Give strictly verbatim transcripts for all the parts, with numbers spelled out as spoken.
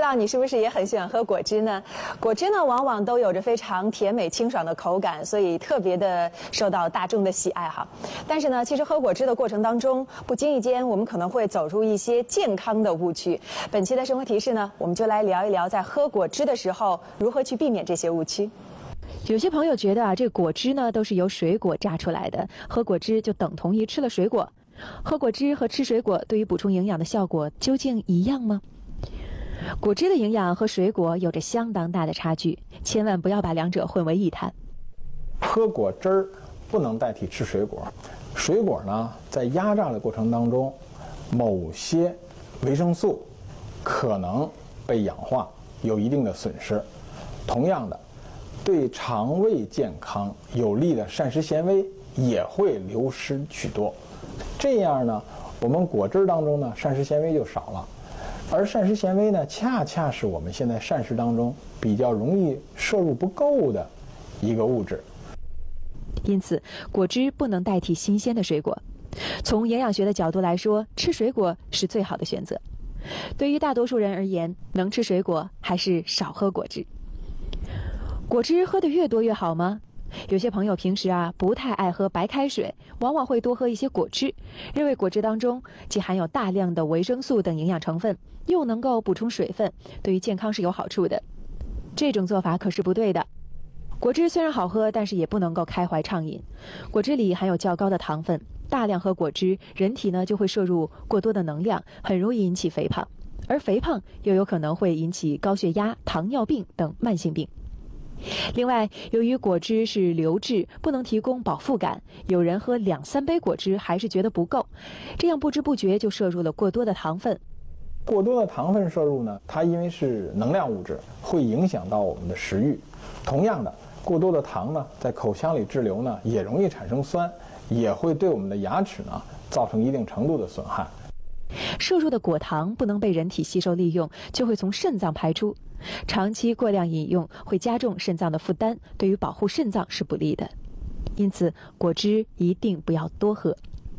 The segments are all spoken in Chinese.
道你是不是也很喜欢喝果汁呢？果汁呢，往往都有着非常甜美清爽的口感，所以特别的受到大众的喜爱哈。但是呢，其实喝果汁的过程当中，不经意间我们可能会走入一些健康的误区。本期的生活提示呢，我们就来聊一聊在喝果汁的时候如何去避免这些误区。 有些朋友觉得啊，这个果汁呢都是由水果榨出来的，喝果汁就等同于吃了水果。喝果汁和吃水果对于补充营养的效果究竟一样吗？果汁的营养和水果有着相当大的差距，千万不要把两者混为一谈。 喝果汁儿不能代替吃水果，水果呢在压榨的过程当中，某些维生素可能被氧化，有一定的损失。同样的，对肠胃健康有利的膳食纤维也会流失许多。这样呢，我们果汁当中呢膳食纤维就少了。而膳食纤维呢，恰恰是我们现在膳食当中比较容易摄入不够的一个物质。 因此，果汁不能代替新鲜的水果。从营养学的角度来说，吃水果是最好的选择。对于大多数人而言，能吃水果还是少喝果汁。果汁喝得越多越好吗？有些朋友平时啊不太爱喝白开水，往往会多喝一些果汁，认为果汁当中既含有大量的维生素等营养成分，又能够补充水分，对于健康是有好处的。这种做法可是不对的。果汁虽然好喝，但是也不能够开怀畅饮。果汁里含有较高的糖分，大量喝果汁，人体呢就会摄入过多的能量，很容易引起肥胖，而肥胖又有可能会引起高血压、糖尿病等慢性病。另外，由于果汁是流质，不能提供饱腹感，有人喝两三杯果汁还是觉得不够，这样不知不觉就摄入了过多的糖分。 过多的糖分摄入呢，它因为是能量物质，会影响到我们的食欲。同样的，过多的糖呢，在口腔里滞留呢，也容易产生酸，也会对我们的牙齿呢造成一定程度的损害。 摄入的果糖不能被人体吸收利用，就会从肾脏排出。长期过量饮用会加重肾脏的负担，对于保护肾脏是不利的。因此，果汁一定不要多喝。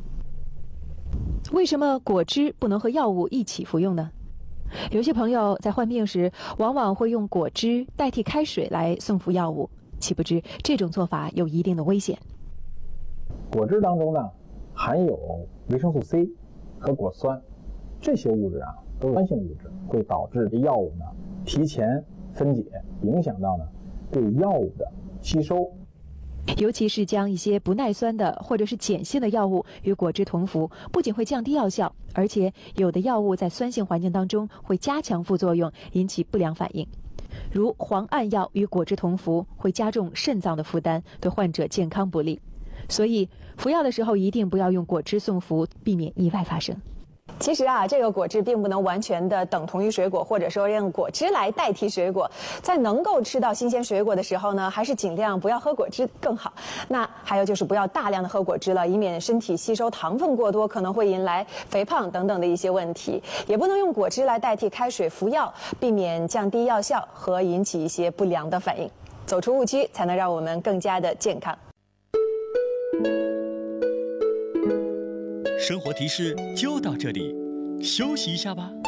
为什么果汁不能和药物一起服用呢？有些朋友在患病时，往往会用果汁代替开水来送服药物，岂不知这种做法有一定的危险。 果汁当中呢，含有维生素 C 和果酸，这些物质啊都是酸性物质，会导致药物呢提前分解，影响到呢对药物的吸收。 尤其是将一些不耐酸的或者是碱性的药物与果汁同服，不仅会降低药效，而且有的药物在酸性环境当中会加强副作用，引起不良反应。如磺胺药与果汁同服，会加重肾脏的负担，对患者健康不利。所以服药的时候一定不要用果汁送服，避免意外发生。 其实啊，这个果汁并不能完全的等同于水果，或者说用果汁来代替水果。在能够吃到新鲜水果的时候呢，还是尽量不要喝果汁更好。那还有就是不要大量的喝果汁了，以免身体吸收糖分过多，可能会引来肥胖等等的一些问题。也不能用果汁来代替开水服药，避免降低药效和引起一些不良的反应。走出误区，才能让我们更加的健康。 生活提示就到这里，休息一下吧。